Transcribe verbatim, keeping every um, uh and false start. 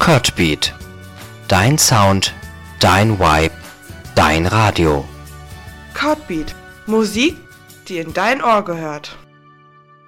Kurtbeat. Dein Sound, dein Vibe, dein Radio. Kurtbeat. Musik, die in dein Ohr gehört.